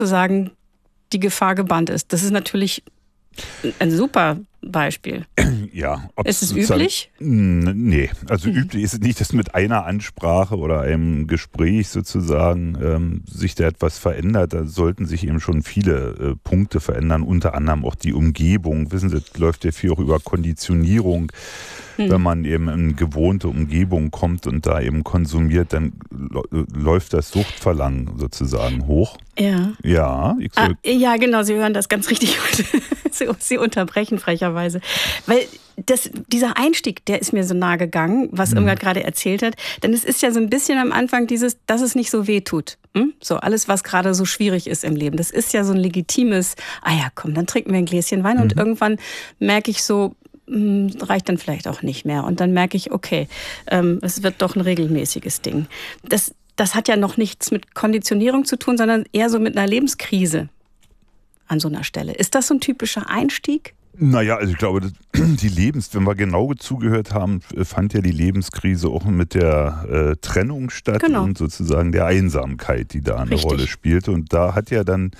sozusagen die Gefahr gebannt ist. Das ist natürlich ein super Beispiel. Ja. Ist es üblich? Nee, also üblich ist es nicht, dass mit einer Ansprache oder einem Gespräch sozusagen sich da etwas verändert. Da sollten sich eben schon viele Punkte verändern, unter anderem auch die Umgebung. Wissen Sie, das läuft ja viel auch über Konditionierung. Wenn man eben in gewohnte Umgebung kommt und da eben konsumiert, dann läuft das Suchtverlangen sozusagen hoch. Ja. Ja, ja, genau, Sie hören das ganz richtig. Sie unterbrechen frecherweise. Weil dieser Einstieg, der ist mir so nahe gegangen, was Irmgard gerade erzählt hat. Denn es ist ja so ein bisschen am Anfang dass es nicht so weh tut. So alles, was gerade so schwierig ist im Leben. Das ist ja so ein legitimes, komm, dann trinken wir ein Gläschen Wein. Und irgendwann merke ich so, reicht dann vielleicht auch nicht mehr. Und dann merke ich, okay, es wird doch ein regelmäßiges Ding. Das hat ja noch nichts mit Konditionierung zu tun, sondern eher so mit einer Lebenskrise an so einer Stelle. Ist das so ein typischer Einstieg? Naja, also ich glaube, wenn wir genau zugehört haben, fand ja die Lebenskrise auch mit der Trennung statt und sozusagen der Einsamkeit, die da eine Rolle spielte. Und da hat ja dann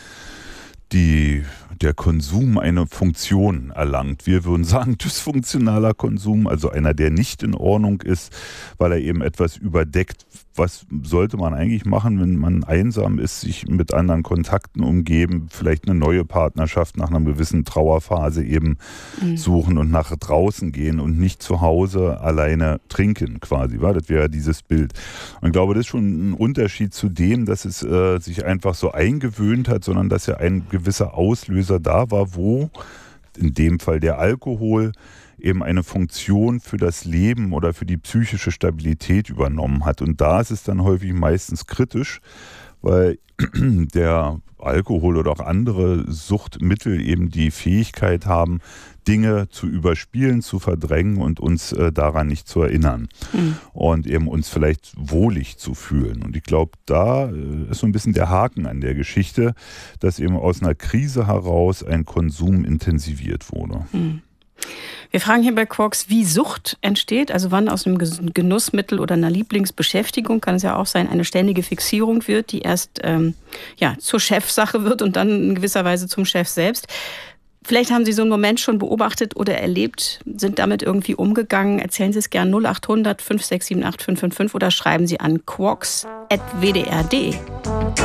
der Konsum eine Funktion erlangt. Wir würden sagen, dysfunktionaler Konsum, also einer, der nicht in Ordnung ist, weil er eben etwas überdeckt. Was sollte man eigentlich machen, wenn man einsam ist, sich mit anderen Kontakten umgeben, vielleicht eine neue Partnerschaft nach einer gewissen Trauerphase eben suchen und nach draußen gehen und nicht zu Hause alleine trinken quasi. Das wäre dieses Bild. Und ich glaube, das ist schon ein Unterschied zu dem, dass es sich einfach so eingewöhnt hat, sondern dass ja ein gewisser Auslöser da war, wo in dem Fall der Alkohol eben eine Funktion für das Leben oder für die psychische Stabilität übernommen hat. Und da ist es dann häufig meistens kritisch, weil der Alkohol oder auch andere Suchtmittel eben die Fähigkeit haben, Dinge zu überspielen, zu verdrängen und uns daran nicht zu erinnern. Und eben uns vielleicht wohlig zu fühlen. Und ich glaube, da ist so ein bisschen der Haken an der Geschichte, dass eben aus einer Krise heraus ein Konsum intensiviert wurde. Wir fragen hier bei Quarks, wie Sucht entsteht, also wann aus einem Genussmittel oder einer Lieblingsbeschäftigung, kann es ja auch sein, eine ständige Fixierung wird, die erst zur Chefsache wird und dann in gewisser Weise zum Chef selbst. Vielleicht haben Sie so einen Moment schon beobachtet oder erlebt, sind damit irgendwie umgegangen. Erzählen Sie es gern 0800 5678 555 oder schreiben Sie an quarks@wdr.de.